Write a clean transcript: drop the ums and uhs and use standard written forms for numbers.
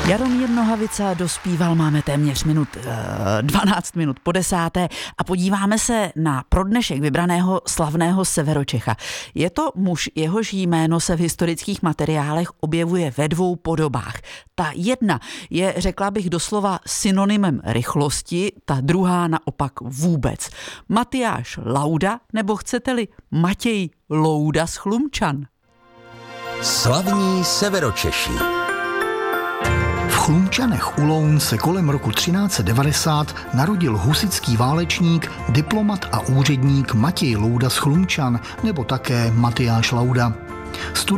Jaromír Nohavica dospíval, máme téměř 12 minut po 10. a podíváme se na pro dnešek vybraného slavného Severočecha. Je to muž, jehož jméno se v historických materiálech objevuje ve dvou podobách. Ta jedna je, řekla bych, doslova synonymem rychlosti, ta druhá naopak vůbec. Matyáš Lauda, nebo chcete-li Matěj Louda z Chlumčan. Slavní Severočeši. V Chlumčanech u Loun se kolem roku 1390 narodil husitský válečník, diplomat a úředník Matěj Louda z Chlumčan, nebo také Matyáš Lauda.